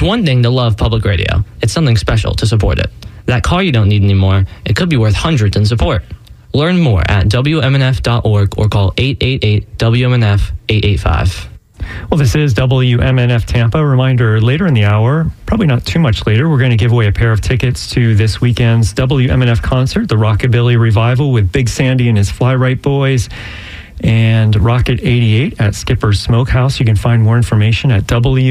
It's one thing to love public radio. It's something special to support it. That car you don't need anymore, it could be worth hundreds in support. Learn more at WMNF.org or call 888-WMNF-885. Well, this is WMNF Tampa. Reminder, later in the hour, probably not too much later, we're going to give away a pair of tickets to this weekend's WMNF concert, the Rockabilly Revival with Big Sandy and his Fly Right Boys, and Rocket 88 at Skipper's Smokehouse. You can find more information at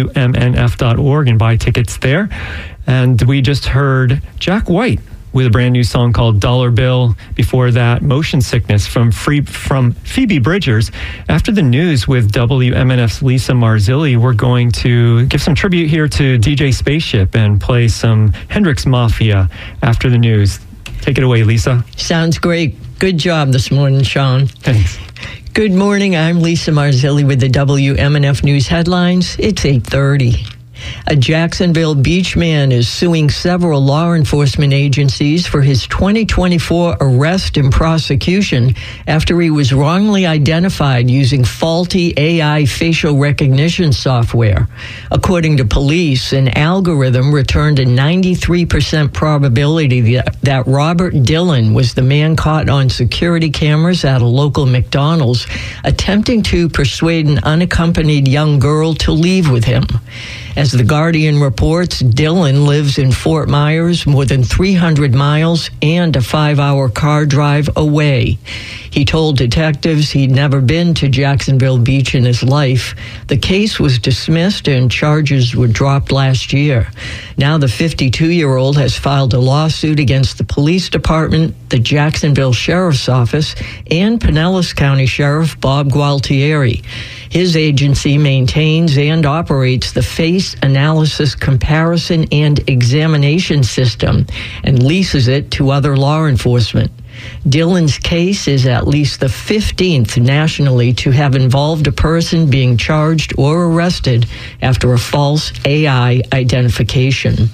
WMNF.org and buy tickets there. And we just heard Jack White with a brand new song called Dollar Bill. Before that, Motion Sickness from Phoebe Bridgers. After the news with WMNF's Lisa Marzilli, we're going to give some tribute here to DJ Spaceship and play some Hendrix Mafia after the news. Take it away, Lisa. Sounds great. Good job this morning, Sean. Thanks. Good morning. I'm Lisa Marzilli with the WMNF News headlines. It's 8:30. A Jacksonville Beach man is suing several law enforcement agencies for his 2024 arrest and prosecution after he was wrongly identified using faulty AI facial recognition software. According to police, an algorithm returned a 93% probability that Robert Dillon was the man caught on security cameras at a local McDonald's attempting to persuade an unaccompanied young girl to leave with him. As The Guardian reports, Dillon lives in Fort Myers, more than 300 miles and a 5-hour car drive away. He told detectives he'd never been to Jacksonville Beach in his life. The case was dismissed and charges were dropped last year. Now the 52-year-old has filed a lawsuit against the police department, the Jacksonville Sheriff's Office, and Pinellas County Sheriff Bob Gualtieri. His agency maintains and operates the Face Analysis Comparison and Examination System and leases it to other law enforcement. Dillon's case is at least the 15th nationally to have involved a person being charged or arrested after a false AI identification.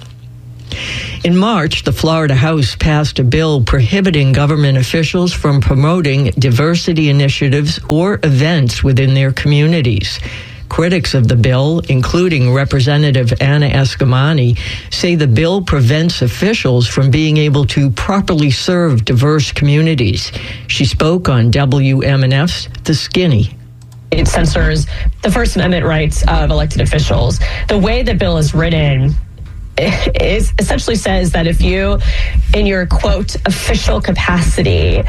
In March, the Florida House passed a bill prohibiting government officials from promoting diversity initiatives or events within their communities. Critics of the bill, including Representative Anna Eskamani, say the bill prevents officials from being able to properly serve diverse communities. She spoke on WMNF's The Skinny. It censors the First Amendment rights of elected officials. The way the bill is written is essentially says that if you, in your quote, official capacity,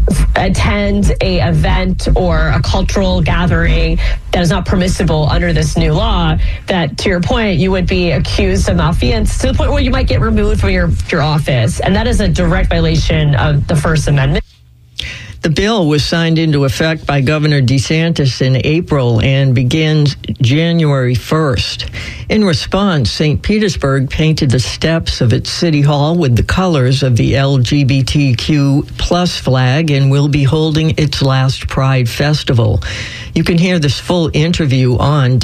attend a event or a cultural gathering that is not permissible under this new law, that, to your point, you would be accused of malfeasance to the point where you might get removed from your office. And that is a direct violation of the First Amendment. The bill was signed into effect by Governor DeSantis in April and begins January 1st. In response, St. Petersburg painted the steps of its city hall with the colors of the LGBTQ plus flag and will be holding its last Pride Festival. You can hear this full interview on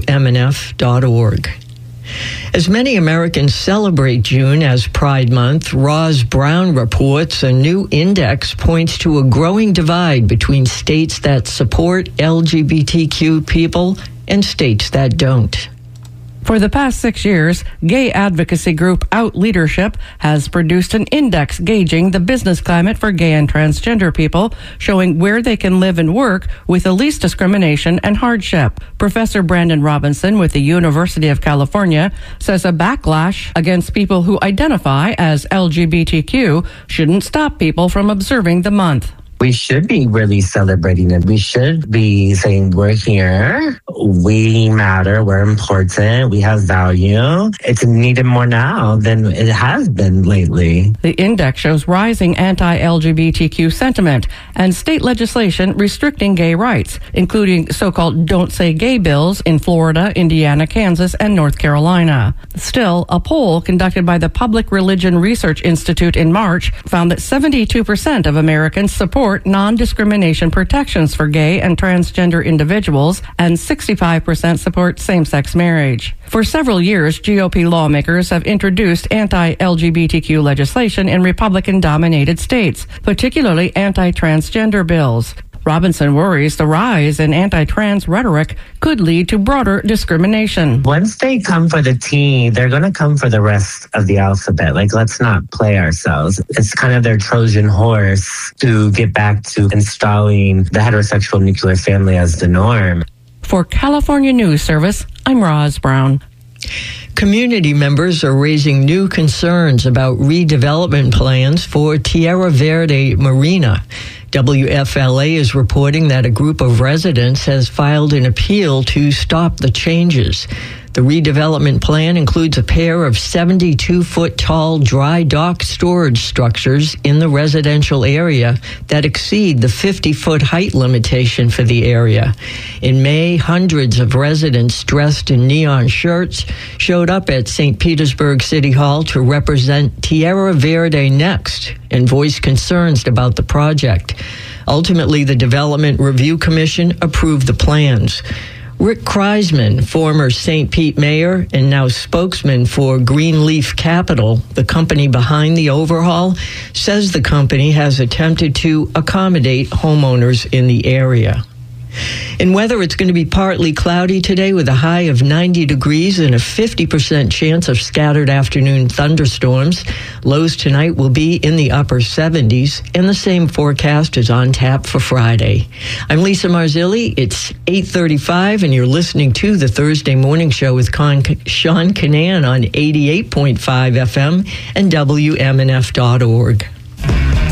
WMNF.org. As many Americans celebrate June as Pride Month, Roz Brown reports a new index points to a growing divide between states that support LGBTQ people and states that don't. For the past 6 years, gay advocacy group Out Leadership has produced an index gauging the business climate for gay and transgender people, showing where they can live and work with the least discrimination and hardship. Professor Brandon Robinson with the University of California says a backlash against people who identify as LGBTQ shouldn't stop people from observing the month. We should be really celebrating it. We should be saying we're here, we matter, we're important, we have value. It's needed more now than it has been lately. The index shows rising anti-LGBTQ sentiment and state legislation restricting gay rights, including so-called Don't Say Gay bills in Florida, Indiana, Kansas, and North Carolina. Still, a poll conducted by the Public Religion Research Institute in March found that 72% of Americans support non-discrimination protections for gay and transgender individuals, and 65% support same-sex marriage. For several years, GOP lawmakers have introduced anti-LGBTQ legislation in Republican-dominated states, particularly anti-transgender bills. Robinson worries the rise in anti-trans rhetoric could lead to broader discrimination. Once they come for the T, they're going to come for the rest of the alphabet. Like, let's not play ourselves. It's kind of their Trojan horse to get back to installing the heterosexual nuclear family as the norm. For California News Service, I'm Roz Brown. Community members are raising new concerns about redevelopment plans for Tierra Verde Marina. WFLA is reporting that a group of residents has filed an appeal to stop the changes. The redevelopment plan includes a pair of 72-foot-tall dry dock storage structures in the residential area that exceed the 50-foot height limitation for the area. In May, hundreds of residents dressed in neon shirts showed up at St. Petersburg City Hall to represent Tierra Verde Next and voice concerns about the project. Ultimately, the Development Review Commission approved the plans. Rick Kreisman, former St. Pete mayor and now spokesman for Greenleaf Capital, the company behind the overhaul, says the company has attempted to accommodate homeowners in the area. In weather, it's going to be partly cloudy today with a high of 90 degrees and a 50% chance of scattered afternoon thunderstorms. Lows tonight will be in the upper 70s, and the same forecast is on tap for Friday. I'm Lisa Marzilli. It's 8:35, and you're listening to the Thursday Morning Show with Sean Kinane on 88.5 FM and WMNF.org.